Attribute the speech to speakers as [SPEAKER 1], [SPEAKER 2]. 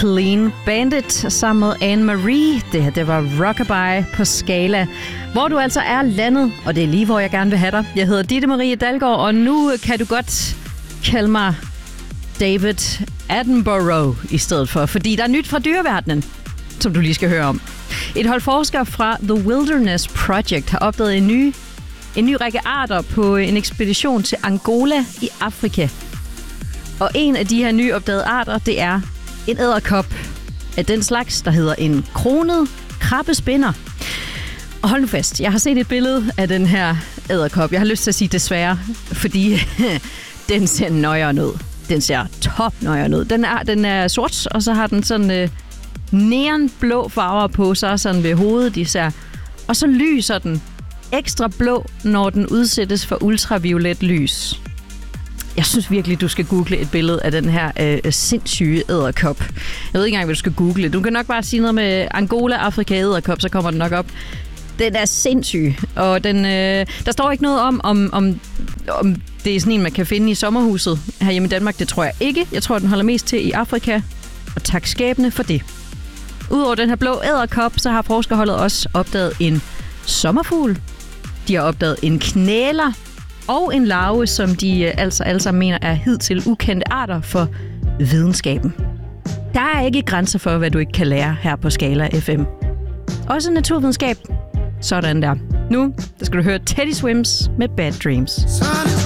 [SPEAKER 1] Clean Bandit sammen med Anne-Marie. Det her, det var Rockabye på Skala, hvor du altså er landet, og det er lige, hvor jeg gerne vil have dig. Jeg hedder Ditte Marie Dalgaard, og nu kan du godt kalde mig David Attenborough i stedet for, fordi der er nyt fra dyreverdenen, som du lige skal høre om. Et hold forskere fra The Wilderness Project har opdaget en ny række arter på en ekspedition til Angola i Afrika. Og en af de her nyopdagede arter, det er en edderkop af den slags, der hedder en kronet krabbespinder. Og hold nu fast, jeg har set et billede af den her edderkop. Jeg har lyst til at sige desværre, fordi den ser nøjeren ud. Den ser topnøjeren ud. Den er sort, og så har den sådan neonblå farver på sig, sådan ved hovedet især. Og så lyser den ekstra blå, når den udsættes for ultraviolet lys. Jeg synes virkelig, du skal google et billede af den her sindssyge edderkop. Jeg ved ikke engang, hvad du skal google. Du kan nok bare sige noget med Angola, Afrika, edderkop, så kommer den nok op. Den er sindssyg, og der står ikke noget om det er sådan en, man kan finde i sommerhuset herhjemme i Danmark. Det tror jeg ikke. Jeg tror, den holder mest til i Afrika, og tak skæbne for det. Udover den her blå edderkop, så har forskerholdet også opdaget en sommerfugl. De har opdaget en knæler og en larve, som de altså alle sammen mener er hidtil ukendte arter for videnskaben. Der er ikke grænser for, hvad du ikke kan lære her på Skala FM. Også naturvidenskab. Sådan der. Nu der skal du høre Teddy Swims med Bad Dreams.